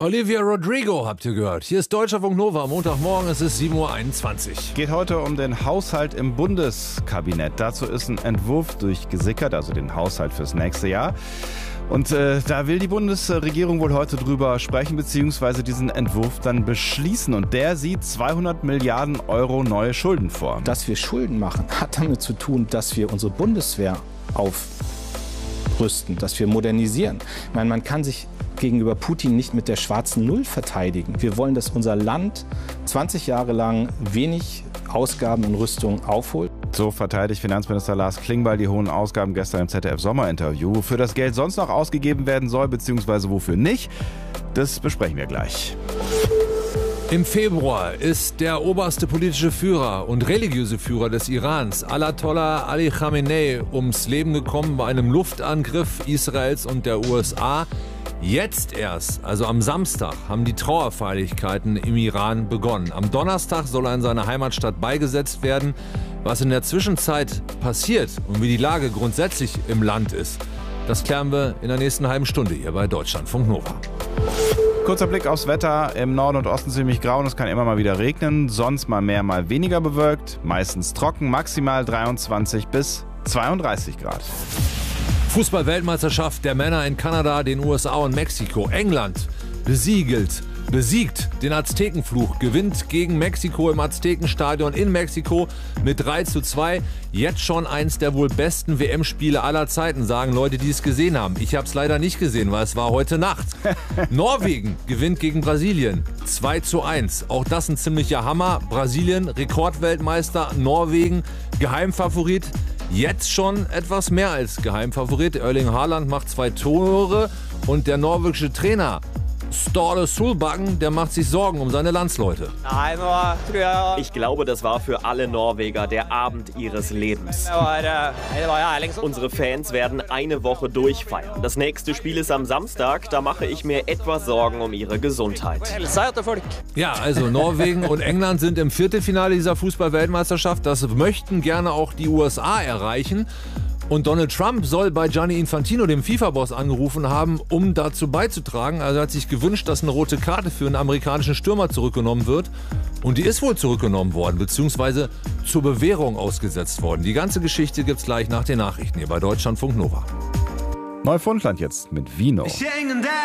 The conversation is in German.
Olivia Rodrigo habt ihr gehört. Hier ist Deutschlandfunk Nova. Montagmorgen, es ist 7.21 Uhr. Geht heute um den Haushalt im Bundeskabinett. Dazu ist ein Entwurf durchgesickert, also den Haushalt fürs nächste Jahr. Und da will die Bundesregierung wohl heute drüber sprechen, beziehungsweise diesen Entwurf dann beschließen. Und der sieht 200 Milliarden Euro neue Schulden vor. Dass wir Schulden machen, hat damit zu tun, dass wir unsere Bundeswehr aufrüsten, dass wir modernisieren. Ich meine, man kann sich gegenüber Putin nicht mit der schwarzen Null verteidigen. Wir wollen, dass unser Land 20 Jahre lang wenig Ausgaben in Rüstung aufholt. So verteidigt Finanzminister Lars Klingbeil die hohen Ausgaben gestern im ZDF-Sommerinterview. Wofür das Geld sonst noch ausgegeben werden soll, beziehungsweise wofür nicht, das besprechen wir gleich. Im Februar ist der oberste politische Führer und religiöse Führer des Irans, Ayatollah Ali Khamenei, ums Leben gekommen bei einem Luftangriff Israels und der USA. Jetzt erst, also am Samstag, haben die Trauerfeierlichkeiten im Iran begonnen. Am Donnerstag soll er in seiner Heimatstadt beigesetzt werden. Was in der Zwischenzeit passiert und wie die Lage grundsätzlich im Land ist, das klären wir in der nächsten halben Stunde hier bei Deutschlandfunk Nova. Kurzer Blick aufs Wetter. Im Norden und Osten ziemlich grau und es kann immer mal wieder regnen. Sonst mal mehr, mal weniger bewölkt. Meistens trocken, maximal 23 bis 32 Grad. Fußball-Weltmeisterschaft der Männer in Kanada, den USA und Mexiko. England besiegt den Aztekenfluch, gewinnt gegen Mexiko im Aztekenstadion in Mexiko mit 3:2. Jetzt schon eins der wohl besten WM-Spiele aller Zeiten, sagen Leute, die es gesehen haben. Ich habe es leider nicht gesehen, weil es war heute Nacht. Norwegen gewinnt gegen Brasilien 2:1. Auch das ein ziemlicher Hammer. Brasilien, Rekordweltmeister, Norwegen, Geheimfavorit. Jetzt schon etwas mehr als Geheimfavorit. Erling Haaland macht 2 Tore und der norwegische Trainer Ståle Solbakken, der macht sich Sorgen um seine Landsleute. Ich glaube, das war für alle Norweger der Abend ihres Lebens. Unsere Fans werden eine Woche durchfeiern. Das nächste Spiel ist am Samstag, da mache ich mir etwas Sorgen um ihre Gesundheit. Ja, also Norwegen und England sind im Viertelfinale dieser Fußball-Weltmeisterschaft. Das möchten gerne auch die USA erreichen. Und Donald Trump soll bei Gianni Infantino, dem FIFA-Boss, angerufen haben, um dazu beizutragen. Also er hat sich gewünscht, dass eine rote Karte für einen amerikanischen Stürmer zurückgenommen wird. Und die ist wohl zurückgenommen worden, beziehungsweise zur Bewährung ausgesetzt worden. Die ganze Geschichte gibt's gleich nach den Nachrichten hier bei Deutschlandfunk Nova. Neufundland jetzt mit Vino.